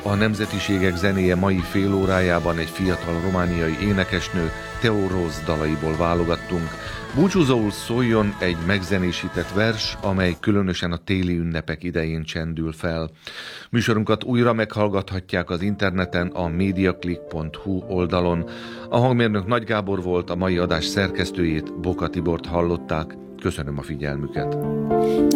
A Nemzetiségek zenéje mai fél órájában egy fiatal romániai énekesnő, Theo Rose dalaiból válogattunk. Búcsúzóul szóljon egy megzenésített vers, amely különösen a téli ünnepek idején csendül fel. Műsorunkat újra meghallgathatják az interneten, a mediaclick.hu oldalon. A hangmérnök Nagy Gábor volt, a mai adás szerkesztőjét, Boka Tibort hallották. Köszönöm a figyelmüket.